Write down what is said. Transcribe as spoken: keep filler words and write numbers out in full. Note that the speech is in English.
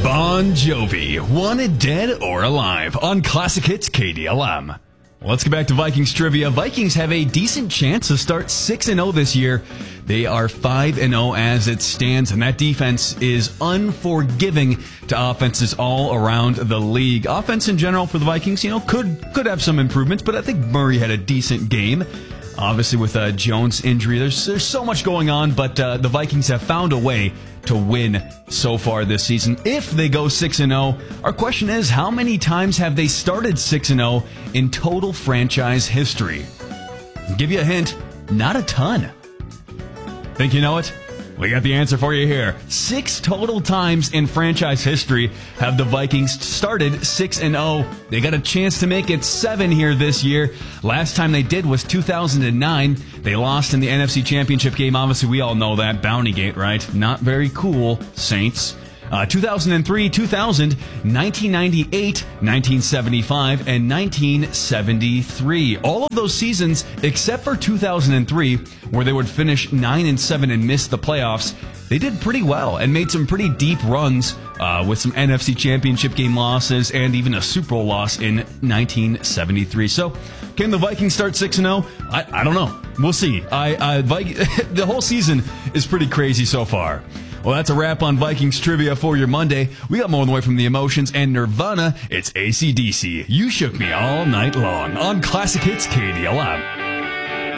Bon Jovi, Wanted Dead or Alive on Classic Hits K D L M. Let's get back to Vikings trivia. Vikings have a decent chance to start six and oh this year. They are five and oh as it stands, and that defense is unforgiving to offenses all around the league. Offense in general for the Vikings, you know, could could have some improvements, but I think Murray had a decent game. Obviously, with uh, Jones' injury, there's there's so much going on, but uh, the Vikings have found a way to win so far this season. If they go six and oh, our question is, how many times have they started six and oh in total franchise history? I'll give you a hint, not a ton. Think you know it? We got the answer for you here. Six total times in franchise history have the Vikings started six and oh. They got a chance to make it seven here this year. Last time they did was two thousand nine. They lost in the N F C Championship game. Obviously, we all know that. Bountygate, right? Not very cool, Saints. Uh, two thousand three, two thousand, nineteen ninety-eight, nineteen seventy-five, and nineteen seventy-three. All of those seasons, except for two thousand three, where they would finish nine and seven and miss the playoffs, they did pretty well and made some pretty deep runs uh, with some N F C Championship game losses and even a Super Bowl loss in nineteen seventy-three. So, can the Vikings start six and oh? I, I don't know. We'll see. I, I Viking, the whole season is pretty crazy so far. Well, that's a wrap on Vikings trivia for your Monday. We got more than the way from the emotions and Nirvana. It's A C D C. You Shook Me All Night Long on Classic Hits K D L M.